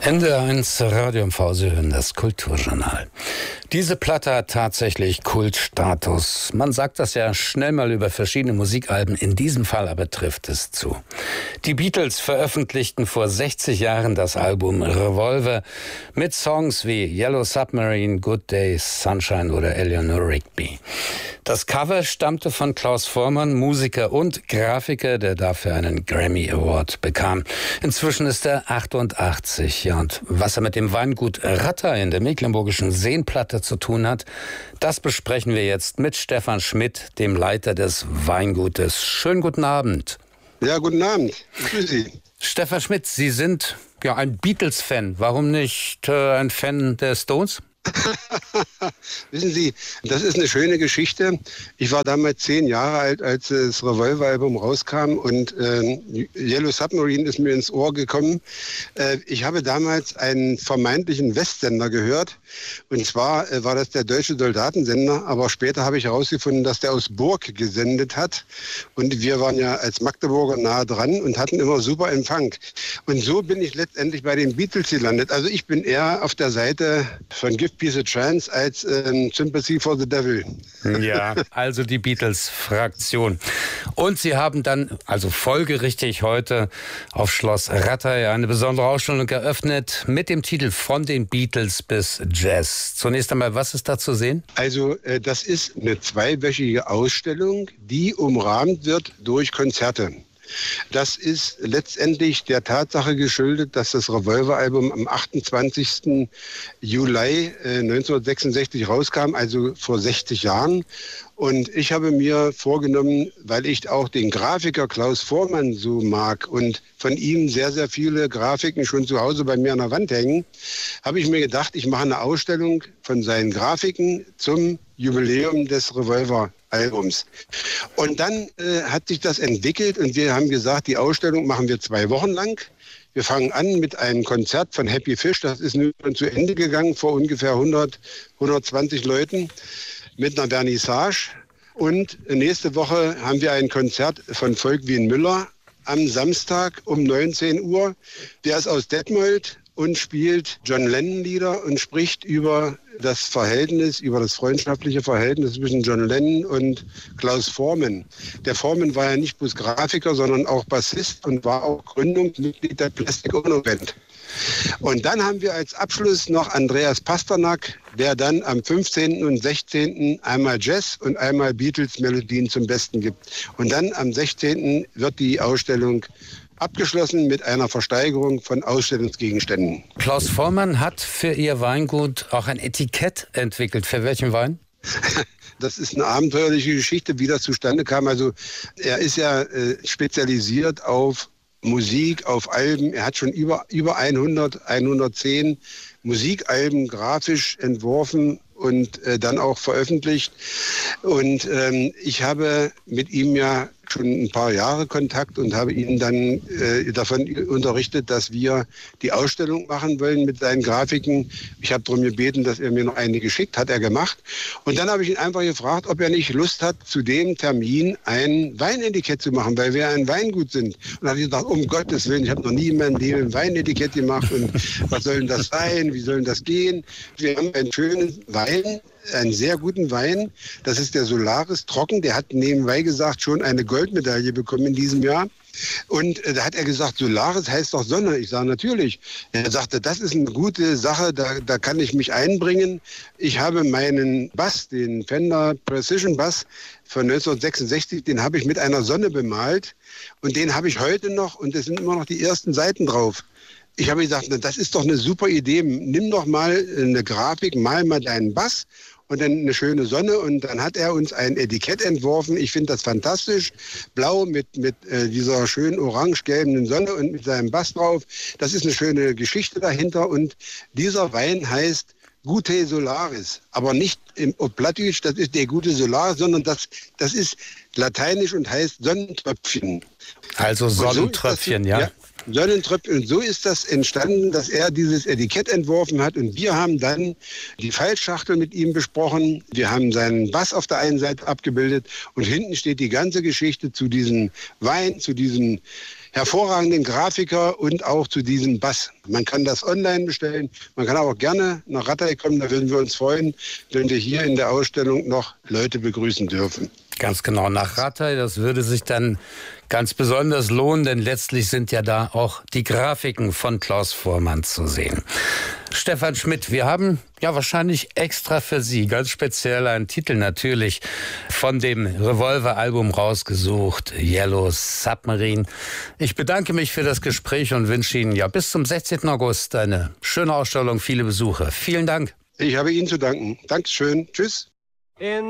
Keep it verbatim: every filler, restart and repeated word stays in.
N D R eins Radio M V, Sie hören das Kulturjournal. Diese Platte hat tatsächlich Kultstatus. Man sagt das ja schnell mal über verschiedene Musikalben, in diesem Fall aber trifft es zu. Die Beatles veröffentlichten vor sechzig Jahren das Album Revolver mit Songs wie Yellow Submarine, Good Days, Sunshine oder Eleanor Rigby. Das Cover stammte von Klaus Voormann, Musiker und Grafiker, der dafür einen Grammy Award bekam. Inzwischen ist er achtundachtzig. Ja, und was er mit dem Weingut Ratter in der mecklenburgischen Seenplatte zu tun hat, das besprechen wir jetzt mit Stefan Schmidt, dem Leiter des Weingutes. Schönen guten Abend. Ja, guten Abend. Ich grüße Sie. Stefan Schmidt, Sie sind ja ein Beatles-Fan. Warum nicht äh, ein Fan der Stones? Wissen Sie, das ist eine schöne Geschichte. Ich war damals zehn Jahre alt, als das Revolver-Album rauskam und äh, Yellow Submarine ist mir ins Ohr gekommen. Äh, ich habe damals einen vermeintlichen Westsender gehört und zwar äh, war das der Deutsche Soldatensender, aber später habe ich herausgefunden, dass der aus Burg gesendet hat und wir waren ja als Magdeburger nahe dran und hatten immer super Empfang. Und so bin ich letztendlich bei den Beatles gelandet. Also ich bin eher auf der Seite von Give Peace a Chance als ähm, Sympathy for the Devil. Ja, also die Beatles-Fraktion. Und Sie haben dann, also folgerichtig heute auf Schloss Ratter eine besondere Ausstellung eröffnet mit dem Titel Von den Beatles bis Jazz. Zunächst einmal, was ist da zu sehen? Also äh, das ist eine zweiwöchige Ausstellung, die umrahmt wird durch Konzerte. Das ist letztendlich der Tatsache geschuldet, dass das Revolver-Album am achtundzwanzigsten Juli neunzehnhundertsechsundsechzig rauskam, also vor sechzig Jahren. Und ich habe mir vorgenommen, weil ich auch den Grafiker Klaus Voormann so mag und von ihm sehr, sehr viele Grafiken schon zu Hause bei mir an der Wand hängen, habe ich mir gedacht, ich mache eine Ausstellung von seinen Grafiken zum Jubiläum des Revolver-Albums. Und dann äh, hat sich das entwickelt und wir haben gesagt, die Ausstellung machen wir zwei Wochen lang. Wir fangen an mit einem Konzert von Happy Fish, das ist nun zu Ende gegangen vor ungefähr hundert, hundertzwanzig Leuten mit einer Vernissage. Und nächste Woche haben wir ein Konzert von Volkwin Müller am Samstag um neunzehn Uhr. Der ist aus Detmold und spielt John Lennon-Lieder und spricht über das Verhältnis, über das freundschaftliche Verhältnis zwischen John Lennon und Klaus Voormann. Der Voormann war ja nicht bloß Grafiker, sondern auch Bassist und war auch Gründungsmitglied der Plastic Ono Band. Und dann haben wir als Abschluss noch Andreas Pasternak, der dann am fünfzehnten und sechzehnten einmal Jazz und einmal Beatles-Melodien zum Besten gibt. Und dann am sechzehnten wird die Ausstellung abgeschlossen mit einer Versteigerung von Ausstellungsgegenständen. Klaus Voormann hat für Ihr Weingut auch ein Etikett entwickelt. Für welchen Wein? Das ist eine abenteuerliche Geschichte, wie das zustande kam. Also er ist ja äh, spezialisiert auf Musik, auf Alben. Er hat schon über, über hundert, hundertzehn Musikalben grafisch entworfen und äh, dann auch veröffentlicht. Und ähm, ich habe mit ihm ja schon ein paar Jahre Kontakt und habe ihn dann äh, davon unterrichtet, dass wir die Ausstellung machen wollen mit seinen Grafiken. Ich habe darum gebeten, dass er mir noch eine geschickt hat, er gemacht. Und dann habe ich ihn einfach gefragt, ob er nicht Lust hat, zu dem Termin ein Weinetikett zu machen, weil wir ein Weingut sind. Und dann habe ich gedacht, um Gottes Willen, ich habe noch nie in meinem Leben ein Weinetikett gemacht und was soll denn das sein, wie soll denn das gehen? Wir haben einen schönen Wein, einen sehr guten Wein. Das ist der Solaris Trocken. Der hat nebenbei gesagt schon eine Goldmedaille bekommen in diesem Jahr. Und äh, da hat er gesagt, Solaris heißt doch Sonne. Ich sage, natürlich. Er sagte, das ist eine gute Sache, da, da kann ich mich einbringen. Ich habe meinen Bass, den Fender Precision Bass von neunzehnhundertsechsundsechzig, den habe ich mit einer Sonne bemalt. Und den habe ich heute noch und es sind immer noch die ersten Seiten drauf. Ich habe gesagt, das ist doch eine super Idee. Nimm doch mal eine Grafik, mal mal deinen Bass und dann eine schöne Sonne. Und dann hat er uns ein Etikett entworfen. Ich finde das fantastisch. Blau mit, mit äh, dieser schönen orange-gelben Sonne und mit seinem Bass drauf. Das ist eine schöne Geschichte dahinter. Und dieser Wein heißt Gute Solaris. Aber nicht im Plattdeutsch, das ist der gute Solaris, sondern das, das ist lateinisch und heißt Sonnentröpfchen. Also Sonnentröpfchen, so das, ja. ja. Sonnentröpfchen. Und so ist das entstanden, dass er dieses Etikett entworfen hat. Und wir haben dann die Faltschachtel mit ihm besprochen. Wir haben seinen Bass auf der einen Seite abgebildet. Und hinten steht die ganze Geschichte zu diesem Wein, zu diesem hervorragenden Grafiker und auch zu diesem Bass. Man kann das online bestellen, man kann aber gerne nach Ratay kommen, da würden wir uns freuen, wenn wir hier in der Ausstellung noch Leute begrüßen dürfen. Ganz genau, nach Ratay, das würde sich dann ganz besonders lohnen, denn letztlich sind ja da auch die Grafiken von Klaus Voormann zu sehen. Stefan Schmidt, wir haben ja wahrscheinlich extra für Sie ganz speziell einen Titel natürlich von dem Revolver-Album rausgesucht, Yellow Submarine. Ich bedanke mich für das Gespräch und wünsche Ihnen ja bis zum sechzehnten August eine schöne Ausstellung, viele Besucher. Vielen Dank. Ich habe Ihnen zu danken. Dankeschön. Tschüss. In